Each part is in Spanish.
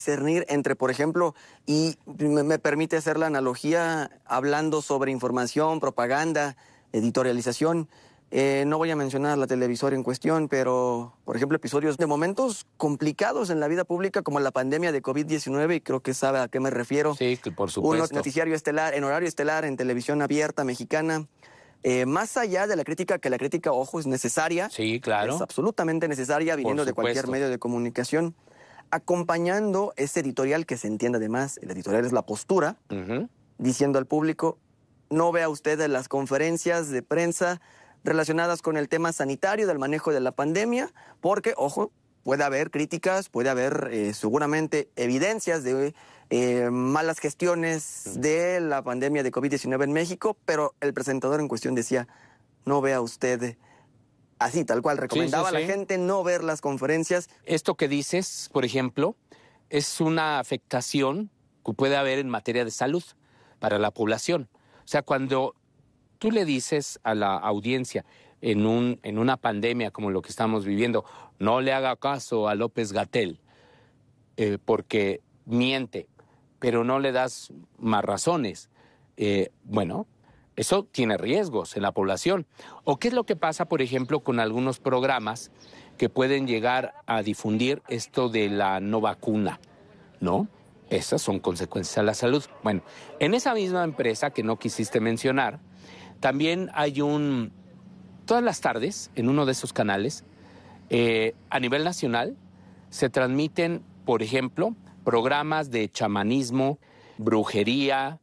discernir entre, por ejemplo, y me permite hacer la analogía hablando sobre información, propaganda, editorialización. No voy a mencionar la televisora en cuestión, pero, por ejemplo, episodios de momentos complicados en la vida pública, como la pandemia de COVID-19, y creo que sabe a qué me refiero. Sí, por supuesto. Un noticiario estelar, en horario estelar, en televisión abierta mexicana. Más allá de la crítica, que la crítica, ojo, es necesaria. Sí, claro. Es absolutamente necesaria, viniendo de cualquier medio de comunicación. Acompañando ese editorial, que se entiende además, el editorial es la postura, diciendo al público, no vea usted las conferencias de prensa relacionadas con el tema sanitario, del manejo de la pandemia, porque, ojo, puede haber críticas, puede haber seguramente evidencias de malas gestiones de la pandemia de COVID-19 en México, pero el presentador en cuestión decía, no vea usted, así tal cual, recomendaba a la gente no ver las conferencias. Esto que dices, por ejemplo, es una afectación que puede haber en materia de salud para la población. O sea, cuando tú le dices a la audiencia en una pandemia como lo que estamos viviendo, no le haga caso a López-Gatell porque miente, pero no le das más razones. Bueno, eso tiene riesgos en la población. ¿O qué es lo que pasa, por ejemplo, con algunos programas que pueden llegar a difundir esto de la no vacuna? ¿No? Esas son consecuencias a la salud. Bueno, en esa misma empresa que no quisiste mencionar, también hay todas las tardes, en uno de esos canales, a nivel nacional, se transmiten, por ejemplo, programas de chamanismo, brujería,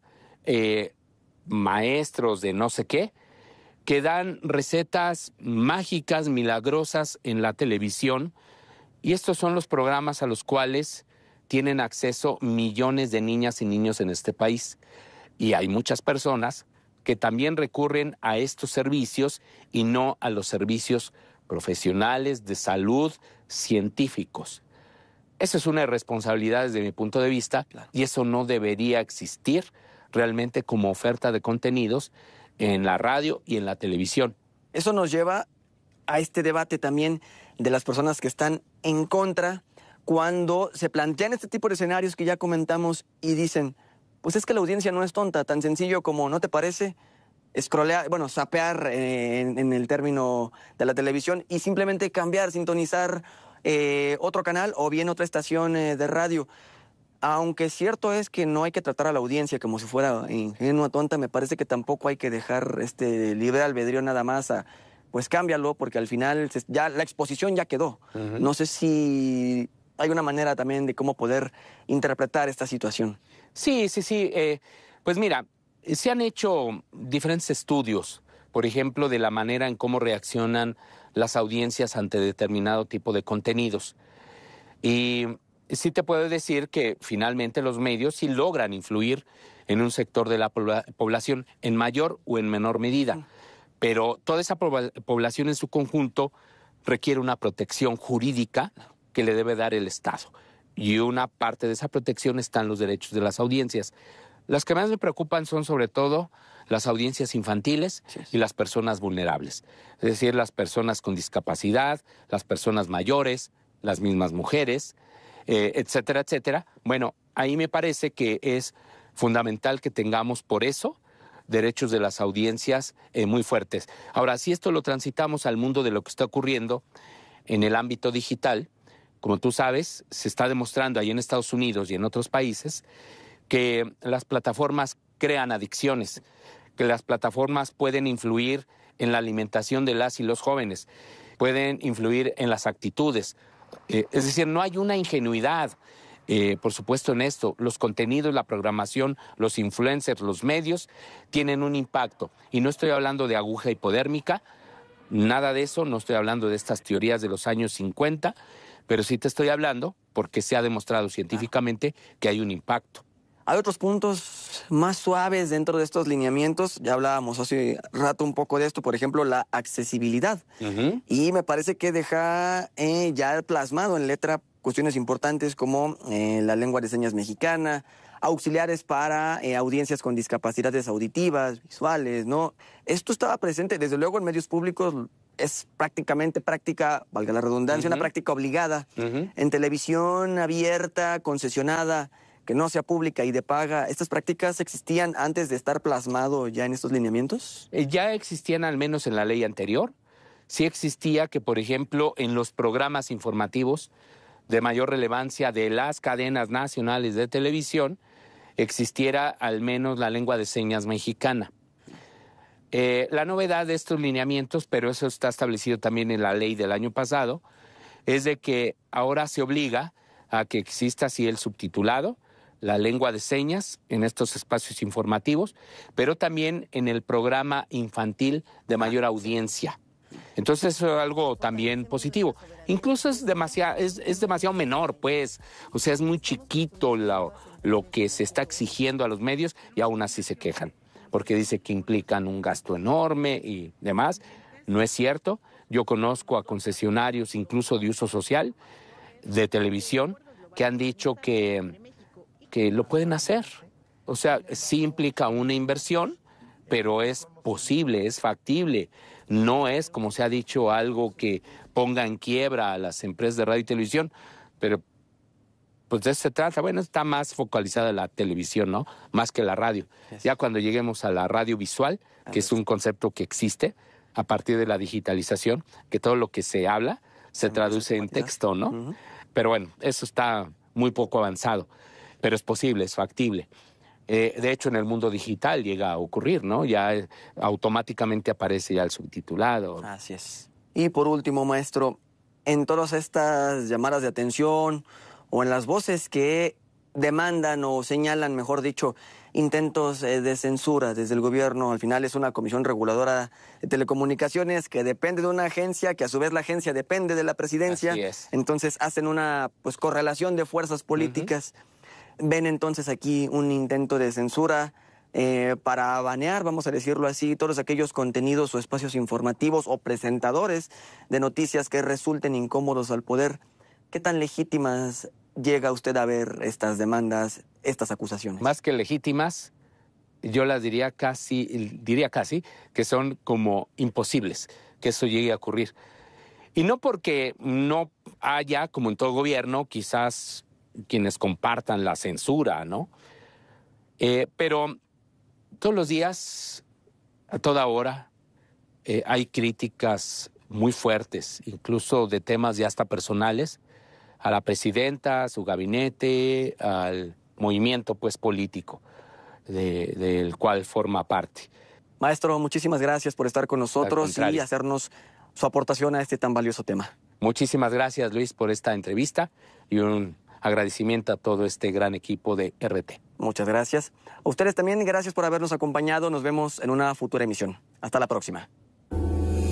maestros de no sé qué, que dan recetas mágicas, milagrosas en la televisión. Y estos son los programas a los cuales tienen acceso millones de niñas y niños en este país. Y hay muchas personas que también recurren a estos servicios y no a los servicios profesionales de salud científicos. Esa es una irresponsabilidad desde mi punto de vista, y eso no debería existir realmente como oferta de contenidos en la radio y en la televisión. Eso nos lleva a este debate también de las personas que están en contra cuando se plantean este tipo de escenarios que ya comentamos y dicen, pues es que la audiencia no es tonta, tan sencillo como, ¿no te parece? Scrollear, bueno, zapear en el término de la televisión y simplemente cambiar, sintonizar otro canal o bien otra estación de radio. Aunque cierto es que no hay que tratar a la audiencia como si fuera ingenua, tonta, me parece que tampoco hay que dejar libre albedrío nada más a, pues cámbialo, porque al final ya la exposición ya quedó. No sé si hay una manera también de cómo poder interpretar esta situación. Sí. Pues mira, se han hecho diferentes estudios, por ejemplo, de la manera en cómo reaccionan las audiencias ante determinado tipo de contenidos. Y sí te puedo decir que finalmente los medios sí logran influir en un sector de la población en mayor o en menor medida. Pero toda esa población en su conjunto requiere una protección jurídica que le debe dar el Estado. Y una parte de esa protección están los derechos de las audiencias. Las que más me preocupan son sobre todo las audiencias infantiles y las personas vulnerables. Es decir, las personas con discapacidad, las personas mayores, las mismas mujeres, etcétera, etcétera. Bueno, ahí me parece que es fundamental que tengamos por eso derechos de las audiencias muy fuertes. Ahora, si esto lo transitamos al mundo de lo que está ocurriendo en el ámbito digital, como tú sabes, se está demostrando ahí en Estados Unidos y en otros países que las plataformas crean adicciones, que las plataformas pueden influir en la alimentación de las y los jóvenes, pueden influir en las actitudes. Es decir, no hay una ingenuidad, por supuesto, en esto. Los contenidos, la programación, los influencers, los medios tienen un impacto. Y no estoy hablando de aguja hipodérmica, nada de eso, no estoy hablando de estas teorías de los años 50, pero sí te estoy hablando porque se ha demostrado científicamente que hay un impacto. Hay otros puntos más suaves dentro de estos lineamientos. Ya hablábamos hace rato un poco de esto, por ejemplo, la accesibilidad. Y me parece que deja ya plasmado en letra cuestiones importantes como la lengua de señas mexicana, auxiliares para audiencias con discapacidades auditivas, visuales, ¿no? Esto estaba presente, desde luego, en medios públicos es prácticamente práctica, valga la redundancia, una práctica obligada. En televisión abierta, concesionada, que no sea pública y de paga, ¿estas prácticas existían antes de estar plasmado ya en estos lineamientos? Ya existían al menos en la ley anterior. Sí existía que, por ejemplo, en los programas informativos de mayor relevancia de las cadenas nacionales de televisión, existiera al menos la lengua de señas mexicana. La novedad de estos lineamientos, pero eso está establecido también en la ley del año pasado, es de que ahora se obliga a que exista así el subtitulado, la lengua de señas en estos espacios informativos, pero también en el programa infantil de mayor audiencia. Entonces eso es algo también positivo. Incluso es demasiado menor, pues. O sea, es muy chiquito lo que se está exigiendo a los medios y aún así se quejan, porque dice que implican un gasto enorme y demás. No es cierto. Yo conozco a concesionarios, incluso de uso social, de televisión, que han dicho que lo pueden hacer. O sea, sí implica una inversión, pero es posible, es factible. No es, como se ha dicho, algo que ponga en quiebra a las empresas de radio y televisión, pero pues de eso se trata. Bueno, está más focalizada la televisión, ¿no? Más que la radio. Ya cuando lleguemos a la radio visual, que es un concepto que existe a partir de la digitalización, que todo lo que se habla se traduce en texto, ¿no? Pero bueno, eso está muy poco avanzado, pero es posible, es factible. De hecho, en el mundo digital llega a ocurrir, ¿no? Ya automáticamente aparece ya el subtitulado. Así es. Y por último, maestro, en todas estas llamadas de atención o en las voces que demandan o señalan, mejor dicho, intentos de censura desde el gobierno, al final es una comisión reguladora de telecomunicaciones que depende de una agencia, que a su vez la agencia depende de la presidencia. Así es. Entonces hacen una correlación de fuerzas políticas. ¿Ven entonces aquí un intento de censura para banear, vamos a decirlo así, todos aquellos contenidos o espacios informativos o presentadores de noticias que resulten incómodos al poder? ¿Qué tan legítimas llega usted a ver estas demandas, estas acusaciones? Más que legítimas, yo las diría casi que son como imposibles que eso llegue a ocurrir. Y no porque no haya, como en todo gobierno, quizás quienes compartan la censura, ¿no? Pero todos los días, a toda hora, hay críticas muy fuertes, incluso de temas ya hasta personales, a la presidenta, a su gabinete, al movimiento pues político del cual forma parte. Maestro, muchísimas gracias por estar con nosotros y hacernos su aportación a este tan valioso tema. Muchísimas gracias, Luis, por esta entrevista y un agradecimiento a todo este gran equipo de RT. Muchas gracias. A ustedes también, gracias por habernos acompañado. Nos vemos en una futura emisión. Hasta la próxima.